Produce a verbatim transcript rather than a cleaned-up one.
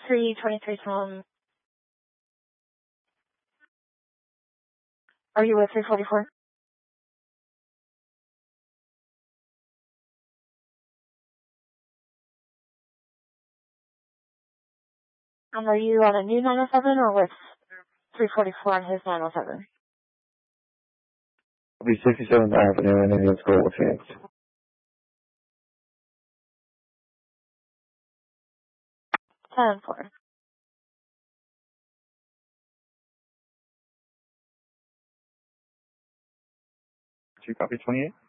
three twenty-three Tom. Are you with three forty-four? Um, are you on a new nine oh seven or with three forty-four on his nine oh seven? It'll be sixty-seventh Avenue and Indian School with Phoenix. ten four. Two copy twenty-eight?